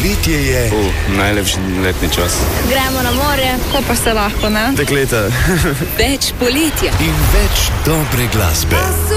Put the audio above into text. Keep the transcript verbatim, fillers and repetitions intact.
poletje je... Uh, najlepši letni čas. Gremo na morje, ko pa se lahko, ne? Dekleta. Več poletja. In več dobre glasbe.